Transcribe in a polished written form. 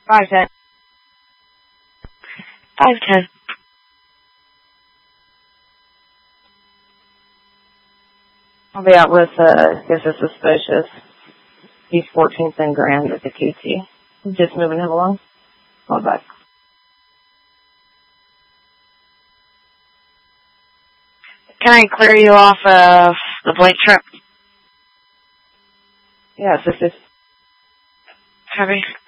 510. 510. I'll be out with, this is suspicious. He's 14th and Grand at the QT. Just moving him along. Hold back. Can I clear you off of the Blake trip? Yes, this is... Heavy.